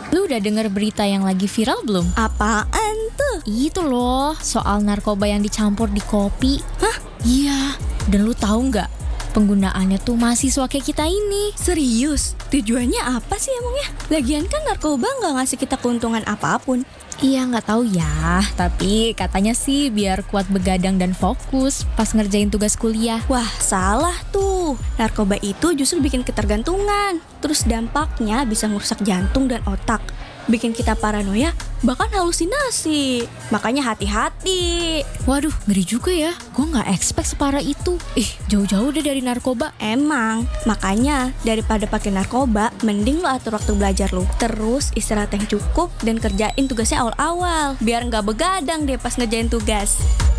Lu udah denger berita yang lagi viral belum? Apaan tuh? Itu loh, soal narkoba yang dicampur di kopi. Hah? Iya, dan lu tahu nggak? Penggunaannya tuh mahasiswa kayak kita ini. Serius? Tujuannya apa sih emangnya? Lagian kan narkoba nggak ngasih kita keuntungan apapun. Iya nggak tahu ya, tapi katanya sih biar kuat begadang dan fokus pas ngerjain tugas kuliah. Wah, salah tuh. Narkoba itu justru bikin ketergantungan. Terus dampaknya bisa merusak jantung dan otak. Bikin kita paranoia, bahkan halusinasi. Makanya hati-hati. Waduh, ngeri juga ya. Gue nggak expect separah itu. Jauh-jauh deh dari narkoba. Emang, makanya daripada pakai narkoba, mending lo atur waktu belajar lo. Terus istirahat yang cukup dan kerjain tugasnya awal-awal. Biar nggak begadang deh pas ngerjain tugas.